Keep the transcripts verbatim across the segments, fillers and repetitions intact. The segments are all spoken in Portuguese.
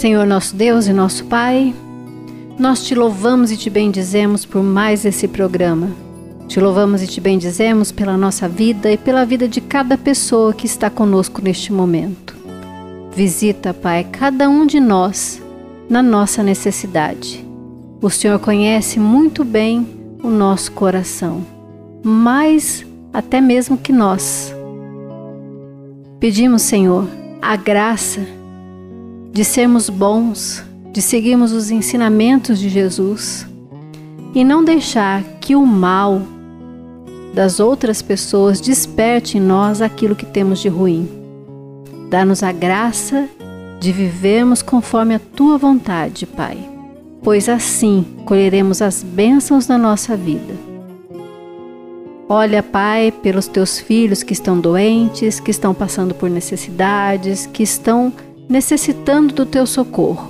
Senhor nosso Deus e nosso Pai, nós te louvamos e te bendizemos por mais esse programa. Te louvamos e te bendizemos pela nossa vida e pela vida de cada pessoa que está conosco neste momento. Visita, Pai, cada um de nós na nossa necessidade. O Senhor conhece muito bem o nosso coração, mais até mesmo que nós. Pedimos, Senhor, a graça de sermos bons, de seguirmos os ensinamentos de Jesus e não deixar que o mal das outras pessoas desperte em nós aquilo que temos de ruim. Dá-nos a graça de vivermos conforme a Tua vontade, Pai, pois assim colheremos as bênçãos da nossa vida. Olha, Pai, pelos Teus filhos que estão doentes, que estão passando por necessidades, que estão necessitando do Teu socorro.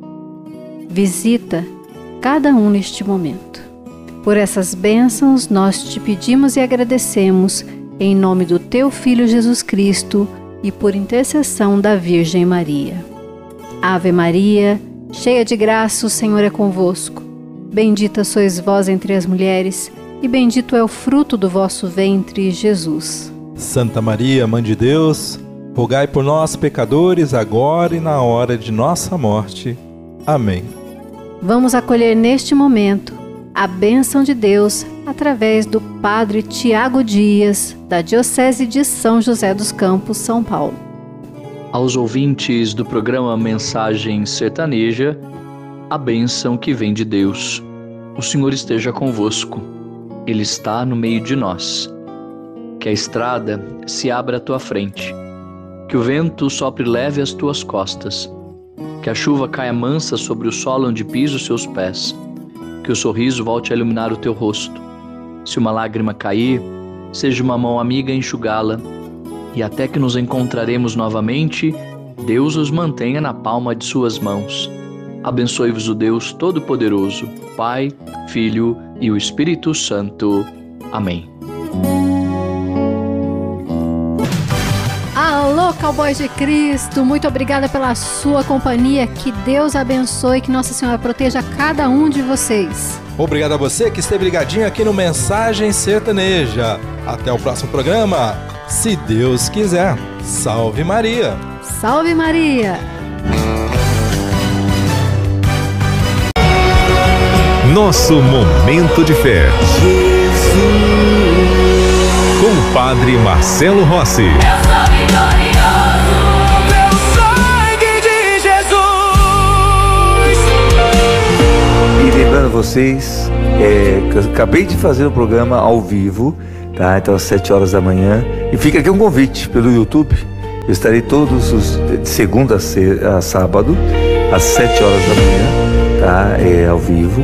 Visita cada um neste momento. Por essas bênçãos nós te pedimos e agradecemos em nome do Teu Filho Jesus Cristo e por intercessão da Virgem Maria. Ave Maria, cheia de graça, o Senhor é convosco. Bendita sois vós entre as mulheres e bendito é o fruto do vosso ventre, Jesus. Santa Maria, Mãe de Deus, rogai por nós, pecadores, agora e na hora de nossa morte. Amém. Vamos acolher neste momento a bênção de Deus através do Padre Tiago Dias, da Diocese de São José dos Campos, São Paulo. Aos ouvintes do programa Mensagem Sertaneja, a bênção que vem de Deus. O Senhor esteja convosco. Ele está no meio de nós. Que a estrada se abra à tua frente. Que o vento sopre leve às tuas costas. Que a chuva caia mansa sobre o solo onde pisa os seus pés. Que o sorriso volte a iluminar o teu rosto. Se uma lágrima cair, seja uma mão amiga a enxugá-la. E até que nos encontraremos novamente, Deus os mantenha na palma de suas mãos. Abençoe-vos o Deus Todo-Poderoso, Pai, Filho e o Espírito Santo. Amém. Alô, Cowboys de Cristo, muito obrigada pela sua companhia, que Deus abençoe e que Nossa Senhora proteja cada um de vocês. Obrigado a você que esteve ligadinho aqui no Mensagem Sertaneja. Até o próximo programa, se Deus quiser. Salve Maria! Salve Maria! Nosso Momento de Fé. Com o Padre Marcelo Rossi. E lembrando vocês, é, que eu acabei de fazer o programa ao vivo, tá? Então às sete horas da manhã. E fica aqui um convite pelo YouTube. Eu estarei todos os de segunda a, a sábado, às sete horas da manhã, tá? É, ao vivo.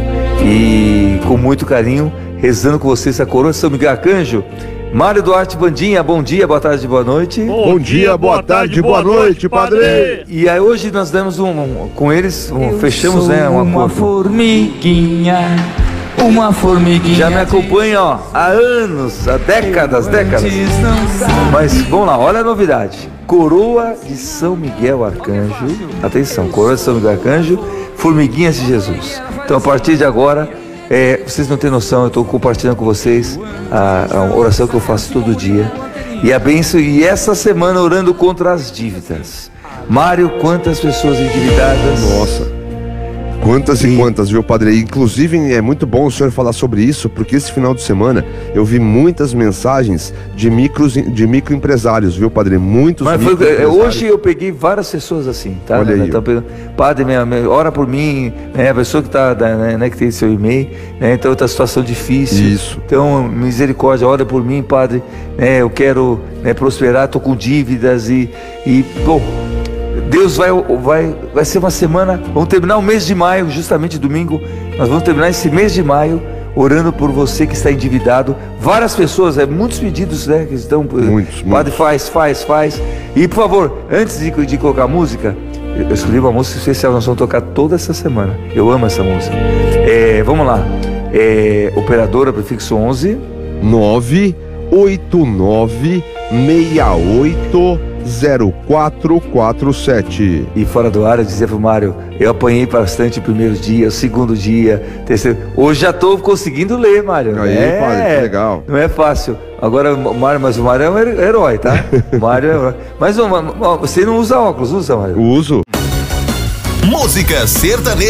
E com muito carinho, rezando com vocês a coroa de São Miguel Arcanjo. Mário Duarte Bandinha, bom dia, boa tarde, boa noite. Bom, bom dia, boa tarde, boa noite, padre. E aí hoje nós damos um, um com eles, um, fechamos, né, um uma acordo. formiguinha, uma formiguinha. Já me acompanha, ó, há anos, há décadas, décadas. Mas vamos lá, olha a novidade. Coroa de São Miguel Arcanjo. Atenção, coroa de São Miguel Arcanjo, formiguinhas de Jesus. Então a partir de agora, É, vocês não têm noção, eu estou compartilhando com vocês a, a oração que eu faço todo dia. E a bênção, e essa semana orando contra as dívidas. Mário, quantas pessoas endividadas? Nossa, quantas e, e quantas, viu, padre? Inclusive é muito bom o senhor falar sobre isso, porque esse final de semana eu vi muitas mensagens de, micros, de microempresários, viu, padre? Muitos Mas foi, hoje eu peguei várias pessoas assim, tá? Olha né, aí. Tá pegando, padre, minha, minha, ora por mim, né? A pessoa que, tá, né, né, que tem seu e-mail, né? Então tá situação difícil. Isso. Então, misericórdia, ora por mim, padre, né? Eu quero, né, prosperar, tô com dívidas e, e bom, Deus vai, vai, vai ser uma semana, vamos terminar o mês de maio, justamente domingo, nós vamos terminar esse mês de maio orando por você que está endividado. Várias pessoas, é, muitos pedidos, né, que estão, muitos, padre, muitos. faz, faz, faz. E por favor, antes de, de colocar a música, eu escolhi uma música especial, nós vamos tocar toda essa semana, eu amo essa música. É, vamos lá, é, operadora prefixo onze nove oito nove seis oito zero quatro quatro sete. E fora do ar eu dizia pro Mário, eu apanhei bastante o primeiro dia, o segundo dia, terceiro. Hoje já tô conseguindo ler, Mário. Aí, é, padre, que legal. Não é fácil. Agora, o Mário, mas o Mário é um herói, tá? O Mário é um herói. Mas ó, você não usa óculos, usa, Mário? Uso. Música sertaneja.